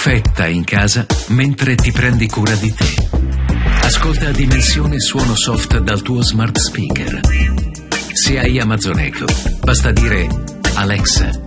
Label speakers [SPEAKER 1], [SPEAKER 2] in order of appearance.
[SPEAKER 1] perfetta in casa mentre ti prendi cura di te. Ascolta Dimensione Suono Soft dal tuo smart speaker. Se hai Amazon Echo, basta dire: Alexa,